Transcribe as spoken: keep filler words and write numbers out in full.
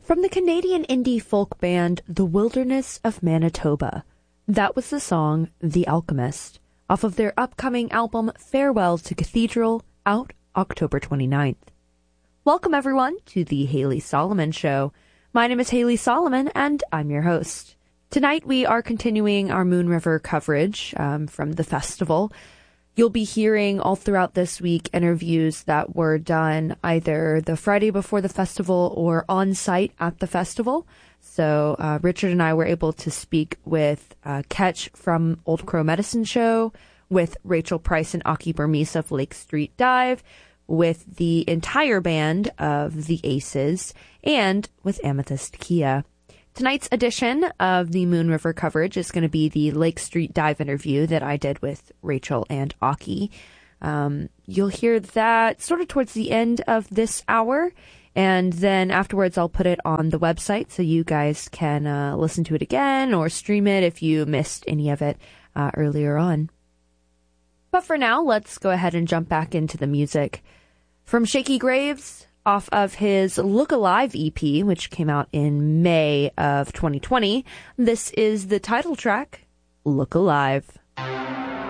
From the Canadian indie folk band The Wilderness of Manitoba, that was the song The Alchemist, off of their upcoming album Farewell to Cathedral, out October twenty-ninth. Welcome everyone to the Haley Solomon Show. My name is Haley Solomon and I'm your host. Tonight we are continuing our Moon River coverage um, from the festival. You'll be hearing all throughout this week interviews that were done either the Friday before the festival or on site at the festival. So uh, Richard and I were able to speak with uh, Ketch from Old Crow Medicine Show, with Rachel Price and Aki Burmese of Lake Street Dive, with the entire band of the Aces, and with Amethyst Kia. Tonight's edition of the Moon River coverage is going to be the Lake Street Dive interview that I did with Rachel and Aki. Um, you'll hear that sort of towards the end of this hour, and then afterwards I'll put it on the website so you guys can uh, listen to it again or stream it if you missed any of it uh, earlier on. But for now, let's go ahead and jump back into the music. From Shaky Graves, off of his Look Alive E P, which came out in May of twenty twenty, this is the title track, Look Alive.